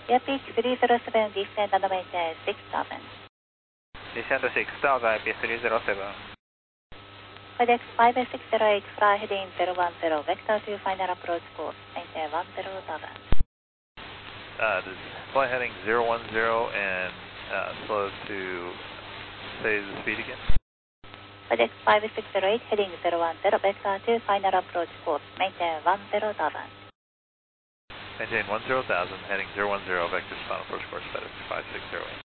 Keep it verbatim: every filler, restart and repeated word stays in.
Air Peak three zero seven, descend and maintain six thousand. Descend to six thousand, I P three zero seven. FedEx five six zero eight, fly heading zero one zero, vector to final approach course, maintain one zero thousand. Uh, this fly heading zero one zero and uh, slow to say the speed again. FedEx five six zero eight, heading zero one zero, vector to final approach course, maintain one zero thousand. Maintain one zero thousand, heading zero one zero, vector final approach course, FedEx five six zero eight.